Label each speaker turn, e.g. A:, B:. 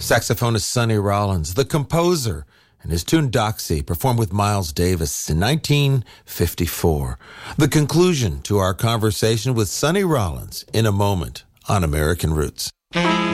A: Saxophonist Sonny Rollins, the composer, and his tune Doxy, performed with Miles Davis in 1954. The conclusion to our conversation with Sonny Rollins in a moment on American Roots.